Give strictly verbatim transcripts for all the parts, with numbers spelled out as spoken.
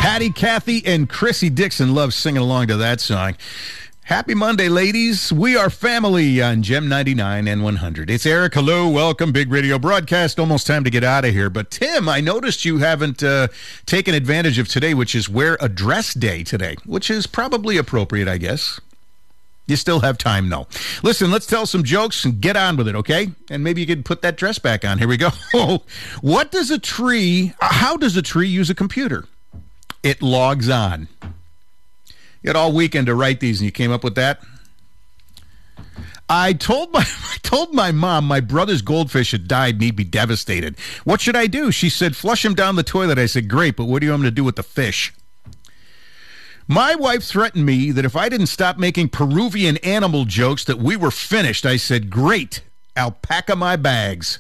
Patty, Kathy, and Chrissy Dixon love singing along to that song. Happy Monday, ladies. We are family on Gem ninety-nine and one hundred. It's Eric. Hello. Welcome. Big radio broadcast. Almost time to get out of here. But, Tim, I noticed you haven't uh, taken advantage of today, which is Wear a Dress Day today, which is probably appropriate, I guess. You still have time, though. Listen, let's tell some jokes and get on with it, okay? And maybe you could put that dress back on. Here we go. What does a tree, how does a tree use a computer? It logs on. You had all weekend to write these, and you came up with that? I told my I told my mom my brother's goldfish had died and he'd be devastated. What should I do? She said, flush him down the toilet. I said, great, but what do you want me to do with the fish? My wife threatened me that if I didn't stop making Peruvian animal jokes that we were finished. I said, great, alpaca my bags.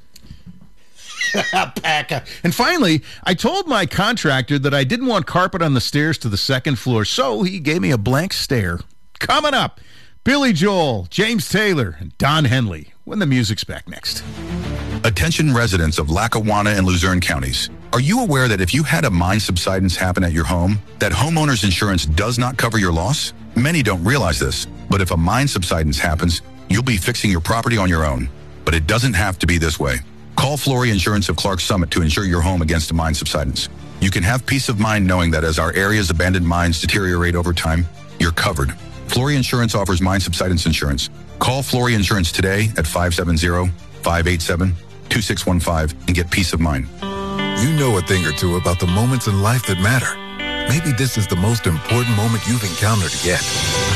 Alpaca. And finally, I told my contractor that I didn't want carpet on the stairs to the second floor, so he gave me a blank stare. Coming up, Billy Joel, James Taylor, and Don Henley, when the music's back next. Attention residents of Lackawanna and Luzerne counties. Are you aware that if you had a mine subsidence happen at your home, that homeowner's insurance does not cover your loss? Many don't realize this, but if a mine subsidence happens, you'll be fixing your property on your own. But it doesn't have to be this way. Call Flory Insurance of Clark Summit to insure your home against a mine subsidence. You can have peace of mind knowing that as our area's abandoned mines deteriorate over time, you're covered. Flory Insurance offers mine subsidence insurance. Call Flory Insurance today at five seven zero, five eight seven, two six one five and get peace of mind. You know a thing or two about the moments in life that matter. Maybe this is the most important moment you've encountered yet.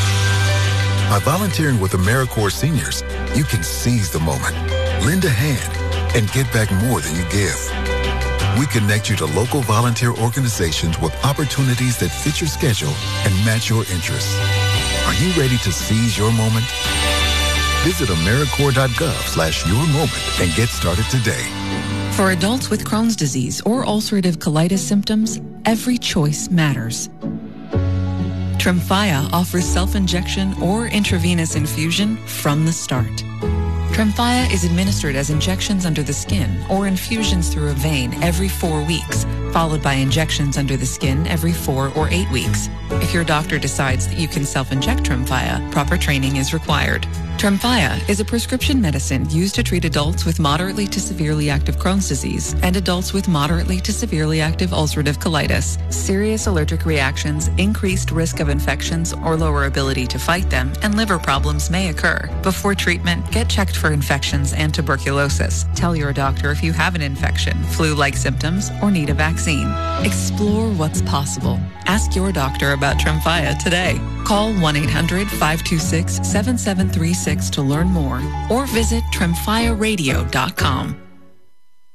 By volunteering with AmeriCorps Seniors, you can seize the moment, lend a hand, and get back more than you give. We connect you to local volunteer organizations with opportunities that fit your schedule and match your interests. Are you ready to seize your moment? Visit AmeriCorps.gov slash your moment and get started today. For adults with Crohn's disease or ulcerative colitis symptoms, every choice matters. Tremfya offers self-injection or intravenous infusion from the start. Tremfya is administered as injections under the skin or infusions through a vein every four weeks, followed by injections under the skin every four or eight weeks. If your doctor decides that you can self-inject Tremfya, proper training is required. Tremfya is a prescription medicine used to treat adults with moderately to severely active Crohn's disease and adults with moderately to severely active ulcerative colitis. Serious allergic reactions, increased risk of infections or lower ability to fight them, and liver problems may occur. Before treatment, get checked for infections and tuberculosis. Tell your doctor if you have an infection, flu-like symptoms, or need a vaccine. Explore what's possible. Ask your doctor about Tremfya today. Call one eight hundred, five two six, seven seven three six to learn more or visit tremfya radio dot com.